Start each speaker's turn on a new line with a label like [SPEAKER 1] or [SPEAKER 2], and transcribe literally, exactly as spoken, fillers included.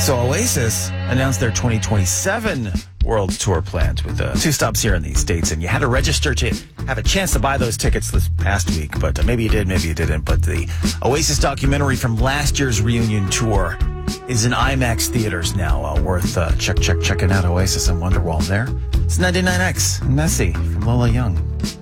[SPEAKER 1] So Oasis announced their twenty twenty-seven World Tour plans with uh, two stops here in the States, and you had to register to have a chance to buy those tickets this past week, but uh, maybe you did, maybe you didn't. But the Oasis documentary from last year's reunion tour is in IMAX theaters now. Uh, worth uh, check, check, checking out Oasis and Wonderwall there. It's ninety-nine X, Messy from Lola Young.